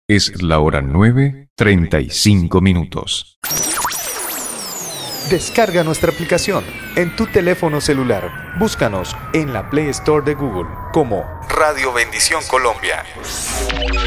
Es la hora 9:35. Descarga nuestra aplicación en tu teléfono celular. Búscanos en la Play Store de Google como Radio Bendición Colombia.